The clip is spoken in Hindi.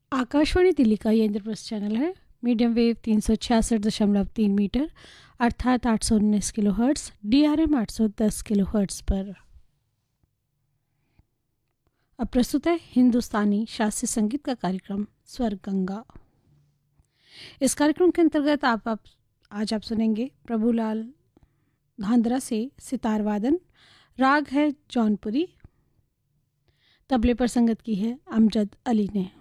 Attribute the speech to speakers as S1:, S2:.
S1: आकाशवाणी दिल्ली का ये इंद्रप्रस्थ चैनल है। मीडियम वेव 366.3 मीटर अर्थात 819 kilo hertz, DRM 810 kilo hertz पर। अब प्रस्तुत है हिंदुस्तानी शास्त्रीय संगीत का कार्यक्रम स्वर गंगा। इस कार्यक्रम के अंतर्गत आज आप सुनेंगे प्रभुलाल धांधरा से सितार वादन। राग है जौनपुरी। तबले पर संगत की है अमजद अली ने।